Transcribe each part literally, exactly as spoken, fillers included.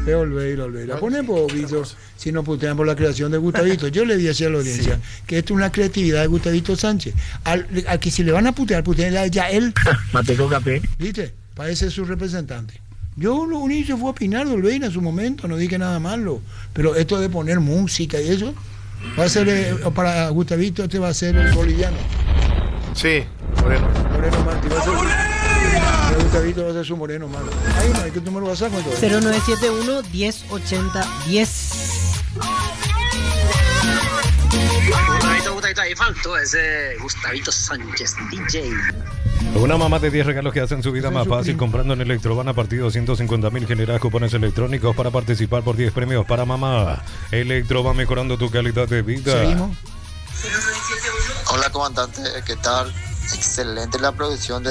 Es Olveira, Olveira. Ponen poquito, si nos putean por la creación de Gustavito. Yo le decía a la audiencia sí. que esto es una creatividad de Gustavito Sánchez. Al, al que si le van a putear, putean ya él. Mateco Capé. ¿Viste? Parece su representante. Yo lo único que fue a opinar de Olveira en su momento, no dije nada malo. Pero esto de poner música y eso, va a ser, eh, para Gustavito, este va a ser el boliviano. Sí, Moreno. Moreno Martí, va a ser. Gustavito va a ser su Moreno Martí. Ahí no, hay que tomar WhatsApp con todo. cero nueve siete uno, diez ochenta, diez. Gustavito, Gustavito, ahí faltó ese Gustavito Sánchez, D J. Una mamá de diez regalos que hacen su vida más fácil comprando en Electroban a partir de doscientos cincuenta mil generas cupones electrónicos para participar por diez premios para mamá. Electroban, mejorando tu calidad de vida. Seguimos. Hola comandante, ¿qué tal? Excelente la producción de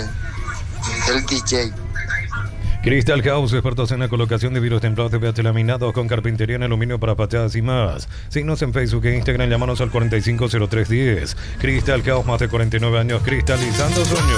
del D J. Crystal House, expertos en la colocación de vidrios templados de P H laminados con carpintería en aluminio para fachadas y más. Síguenos en Facebook e Instagram, llámanos al cuarenta y cinco cero tres diez. Crystal House, más de cuarenta y nueve años cristalizando sueños.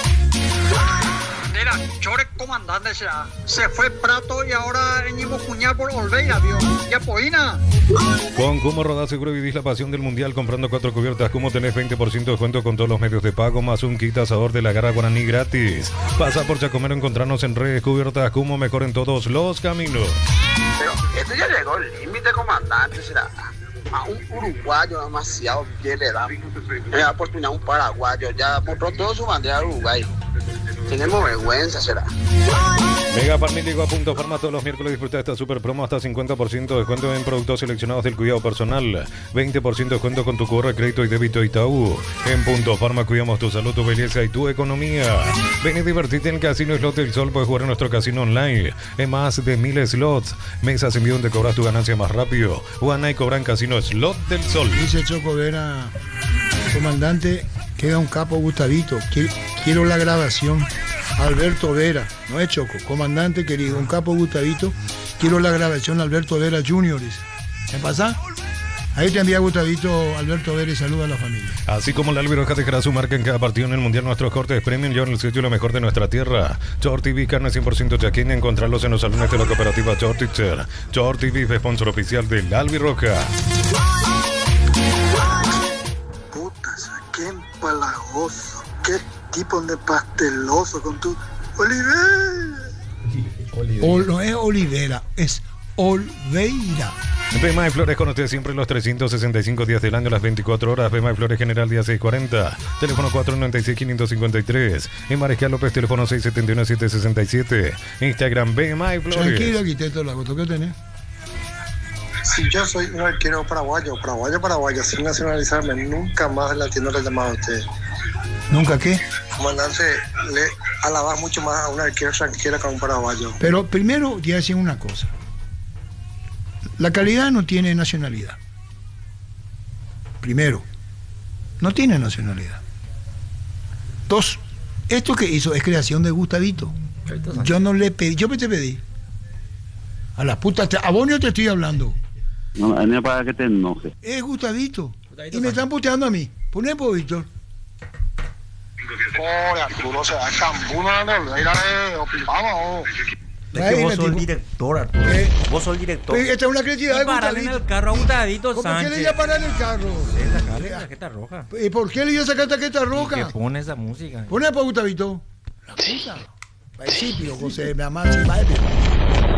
Mira, chore comandante será. Se fue Prato y ahora venimos cuñar por Olveira, vio. Ya poina. Con Cumo Rodar Seguro vivís la pasión del mundial comprando cuatro cubiertas. Cumo tenés veinte por ciento de descuento con todos los medios de pago más un kit asador de la garra guaraní gratis. Pasa por Chacomero, encontrarnos en redes. Cubiertas Cumo, mejor en todos los caminos. Pero esto ya llegó el límite, comandante, será. A un uruguayo demasiado bien le dan. Me da oportunidad a un paraguayo. Ya mostró todo su bandera de Uruguay. Tenemos vergüenza, será. Mega Parmílico a punto farma todos los miércoles. Disfruta de esta super promo hasta cincuenta por ciento de descuento en productos seleccionados del cuidado personal. veinte por ciento de descuento con tu cobro de crédito y débito Itaú. En Punto Farma cuidamos tu salud, tu belleza y tu economía. Ven y divertirte en el Casino Slot del Sol. Puedes jugar en nuestro casino online. En más de mil slots. Mesas en vivo donde cobras tu ganancia más rápido. Juana y cobran Casino Slot del Sol. Dice Choco Vera, comandante, queda un capo Gustavito. Quiero, quiero la grabación. Alberto Vera, no es Choco, comandante querido, un capo Gustavito. Quiero la grabación Alberto Vera Junior. ¿Me pasa? Ahí te envía Gustavito Alberto Vera y saluda a la familia. Así como la Albiroja dejará su marca en cada partido en el Mundial, nuestros cortes premium llevan el sello lo mejor de nuestra tierra. Short T V, carne cien por ciento chaqueña, encontrarlos en los salones de la cooperativa Short Teacher. Short T V, sponsor oficial de la Albiroja. Putas, qué empalagoso, qué tipo de pasteloso con tu Olivera. O, no es Olivera, es Olveira. Bema y Flores con usted siempre los trescientos sesenta y cinco días del año, las veinticuatro horas. Bema y Flores General día seiscientos cuarenta. Teléfono cuatro nueve seis, cinco cinco tres. En Mariscal López, teléfono seis siete uno, siete seis siete. Instagram Bema y Flores. Tranquilo, arquitecto Lagoto, ¿qué tenés? Si yo soy un arquero paraguayo, paraguayo, paraguayo, sin nacionalizarme, nunca más la atiendo la llamada a usted. ¿Nunca qué? Comandante, le alabas mucho más a un arquero extranjero que a un paraguayo. Pero primero, ya decir una cosa. La calidad no tiene nacionalidad. Primero, no tiene nacionalidad. Dos, esto que hizo es creación de Gustavito. Yo no le pedí, yo me te pedí. A la puta, a vos no te estoy hablando. No, a mí me para que te enojes. Es Gustavito. Gustavito y me están puteando a mí. Poné por Víctor. Pobre Arturo, se da cambuno de Olveira de Opimama. Es que vos sos el director, Arturo. ¿Qué? Vos sos el director. Pero esta es una creatividad de Gustavito. Y en el carro a Gustavito Sánchez. ¿Por qué le iba a parar el carro? Sí, sacarle la tarjeta roja. ¿Y por qué le iba a sacar tarjeta roja? Y que pone esa música. Pone por Gustavito. La puta. Principio, José, me amás,